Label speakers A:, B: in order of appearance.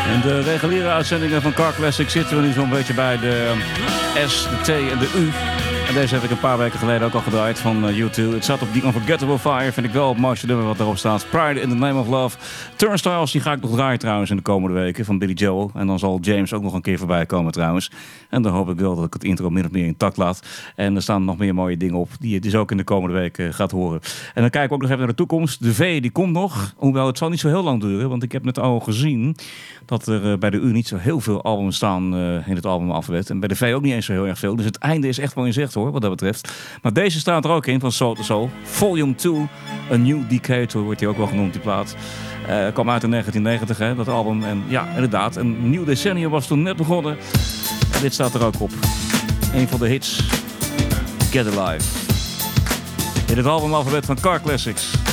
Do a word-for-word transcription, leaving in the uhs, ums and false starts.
A: In de reguliere uitzendingen van Car Classic zitten we nu zo'n beetje bij de S, de T en de U. En deze heb ik een paar weken geleden ook al gedraaid van uh, U twee. Het staat op die Unforgettable Fire. Vind ik wel het mooiste nummer wat erop staat. Pride in the Name of Love. Turnstiles, die ga ik nog draaien trouwens in de komende weken van Billy Joel. En dan zal James ook nog een keer voorbij komen trouwens. En dan hoop ik wel dat ik het intro min of meer intact laat. En er staan nog meer mooie dingen op die je dus ook in de komende week uh, gaat horen. En dan kijken we ook nog even naar de toekomst. De V die komt nog. Hoewel het zal niet zo heel lang duren. Want ik heb net al gezien dat er uh, bij de U niet zo heel veel albums staan uh, in het albumalfabet. En bij de V ook niet eens zo heel erg veel. Dus het einde is echt wel in zicht hoor, wat dat betreft. Maar deze staat er ook in, van Soul to Soul. Volume twee, A New Decade, wordt hij ook wel genoemd, die plaat. Uh, kwam uit in negentien negentig, hè, dat album. En ja, inderdaad, een nieuw decennium was toen net begonnen. En dit staat er ook op. Een van de hits, Get Alive. In het album alfabet van Car Classics.